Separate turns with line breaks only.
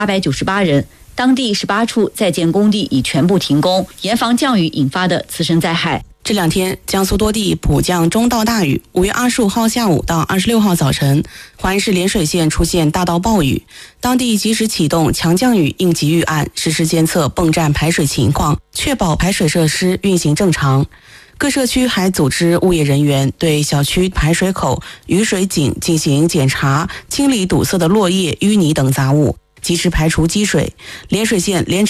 898人。当地18处在建工地已全部停工，严防降雨引发的次生灾害。
这两天，江苏多地普降中到大雨。5月25号下午到26号早晨，淮安市涟水县出现大到暴雨，当地及时启动强降雨应急预案，实时监测泵站排水情况，确保排水设施运行正常。各社区还组织物业人员对小区排水口、雨水井进行检查，清理堵塞的落叶、淤泥等杂物，及时排除积水。涟水县